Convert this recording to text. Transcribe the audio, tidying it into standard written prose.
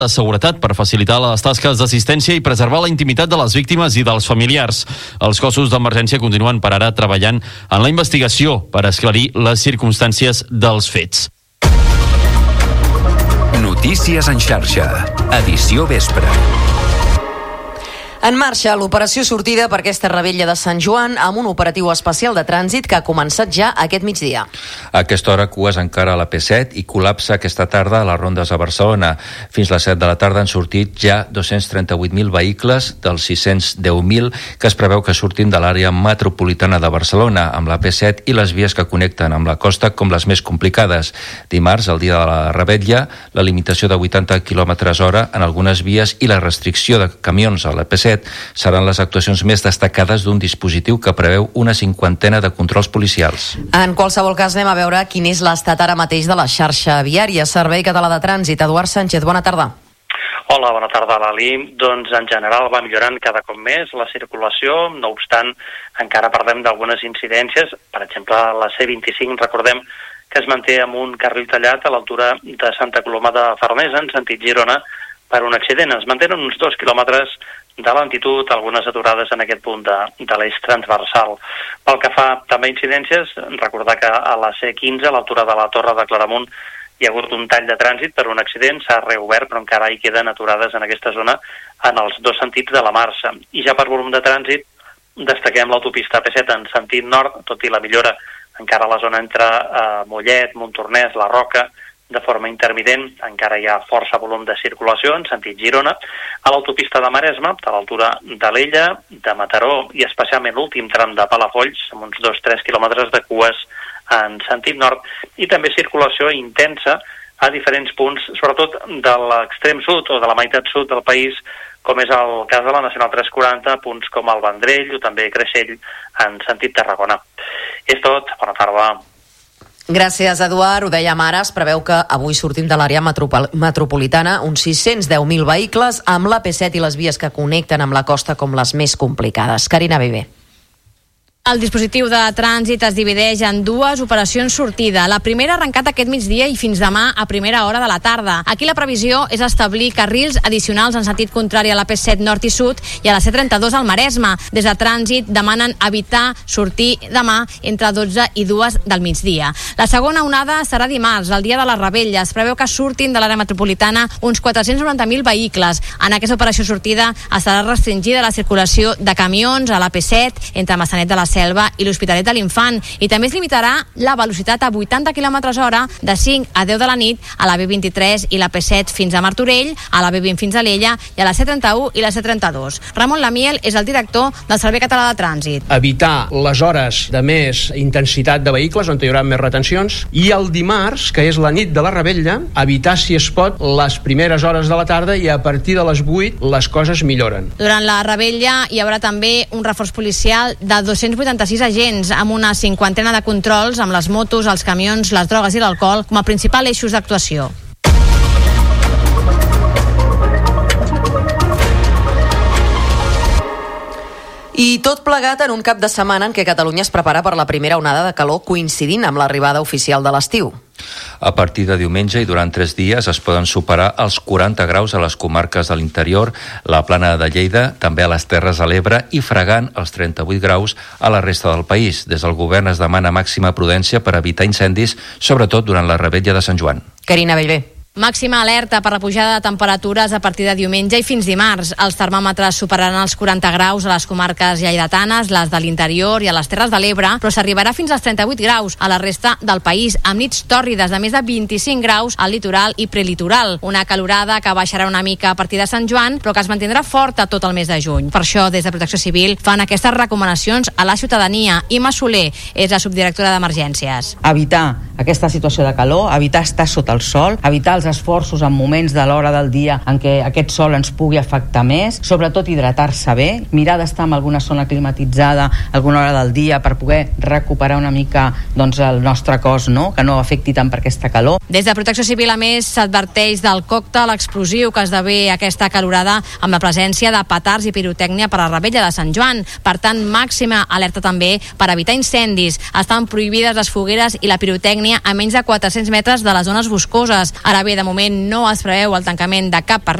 de seguretat per facilitar les tasques d'assistència i preservar la intimitat de les víctimes i dels familiars. Els cossos d'emergència continuen per ara treballant en la investigació per esclarir les circumstàncies dels fets. Notícies en xarxa, edició vespre. En marxa l'operació sortida per aquesta Revetlla de Sant Joan amb un operatiu especial de trànsit que ha començat ja aquest migdia. A aquesta hora cues encara a la P7 i col·lapsa aquesta tarda a les rondes a Barcelona. Fins les 7 de la tarda han sortit ja 238.000 vehicles dels 610.000 que es preveu que surtin de l'àrea metropolitana de Barcelona, amb la P7 i les vies que connecten amb la costa com les més complicades. Dimarts, el dia de la Revetlla, la limitació de 80 km/h en algunes vies i la restricció de camions a la P7 seran les actuacions més destacades d'un dispositiu que preveu una 50ena de controls policials. En qualsevol cas, anem a veure quin és l'estat ara mateix de la xarxa viària. Servei Català de Trànsit. Eduard Sánchez, bona tarda. Hola, bona tarda, Lali. Doncs en general va millorant cada cop més la circulació, no obstant encara parlem d'algunes incidències. Per exemple, la C25, recordem que es manté amb un carril tallat a l'altura de Santa Coloma de Farners en sentit Girona per un accident. Es mantenen uns 2 quilòmetres de lentitud, algunes aturades en aquest punt de l'eix transversal. Pel que fa també a incidències, recordar que a la C15, a l'altura de la Torre de Claramunt, hi ha hagut un tall de trànsit per un accident, s'ha reobert, però encara hi queden aturades en aquesta zona en els dos sentits de la marxa. I ja per volum de trànsit, destaquem l'autopista P7 en sentit nord, tot i la millora encara a la zona entre Mollet, Montornès, La Roca, de forma intermitent, encara hi ha força volum de circulació en sentit Girona, a l'autopista de Maresme, a l'altura d'Alella, de Mataró i especialment l'últim tram de Palafolls, amb uns 2-3 quilòmetres de cues en sentit nord, i també circulació intensa a diferents punts, sobretot de l'extrem sud o de la meitat sud del país, com és el cas de la Nacional 340, punts com el Vendrell o també Creixell en sentit Tarragona. És tot, bona tarda. Gràcies, Eduard. Ho dèiem ara, es preveu que avui sortim de l'àrea metropolitana uns 610.000 vehicles amb la P7 i les vies que connecten amb la costa com les més complicades. Carina Viver. El dispositiu de trànsit es divideix en dues operacions sortida. La primera ha arrencat aquest migdia i fins demà a primera hora de la tarda. Aquí la previsió és establir carrils addicionals en sentit contrari a la P7 nord i sud i a la C32 al Maresme. Des de trànsit demanen evitar sortir demà entre 12 i 2 del migdia. La segona onada serà dimarts, el dia de la Revetlla. Es preveu que surtin de l'àrea metropolitana uns 490.000 vehicles. En aquesta operació sortida estarà restringida la circulació de camions a la P7 entre Massanet de la Selva i l'Hospitalet de l'Infant, i també es limitarà la velocitat a 80 km/h de 5 a 10 de la nit a la B23 i la P7 fins a Martorell, a la B20 fins a Alella i a la C31 i la C32. Ramon Lamiel és el director del Servei Català de Trànsit. Evitar les hores de més intensitat de vehicles on hi haurà més retencions, i el dimarts, que és la nit de la Revetlla, evitar, si es pot, les primeres hores de la tarda, i a partir de les 8 les coses milloren. Durant la Revetlla hi haurà també un reforç policial de 286 agents amb una 50ena de controls amb les motos, els camions, les drogues i l'alcohol com a principals eixos d'actuació. I tot plegat en un cap de setmana en què Catalunya es prepara per la primera onada de calor coincidint amb l'arribada oficial de l'estiu. A partir de diumenge i durant 3 dies es poden superar els 40 graus a les comarques de l'interior, la Plana de Lleida, també a les Terres de l'Ebre, i fregant els 38 graus a la resta del país. Des del govern es demana màxima prudència per evitar incendis, sobretot durant la Revetlla de Sant Joan. Carina Bellver. Màxima alerta per la pujada de temperatures a partir de diumenge i fins dimarts. Els termòmetres superaran els 40 graus a les comarques lleidatanes, les de l'interior i a les Terres de l'Ebre, però s'arribarà fins als 38 graus a la resta del país, amb nits tòrrides de més de 25 graus al litoral i prelitoral. Una calorada que baixarà una mica a partir de Sant Joan, però que es mantindrà forta tot el mes de juny. Per això, des de Protecció Civil, fan aquestes recomanacions a la ciutadania. Imma Soler és la subdirectora d'Emergències. Evitar aquesta situació de calor, evitar estar sota el sol, evitar els esforços en moments de l'hora del dia en què aquest sol ens pugui afectar més, sobretot hidratar-se bé, mirar d'estar en alguna zona climatitzada alguna hora del dia per poder recuperar una mica el nostre cos, que no afecti tant per aquesta calor. Des de Protecció Civil, a més, s'adverteix del còctel explosiu que esdevé aquesta calorada amb la presència de petards i pirotècnia per a la Revetlla de Sant Joan. Per tant, màxima alerta també per evitar incendis. Estan prohibides les fogueres i la pirotècnia a menys de 400 metres de les zones boscoses. Ara bé, bé, de moment no es preveu el tancament de cap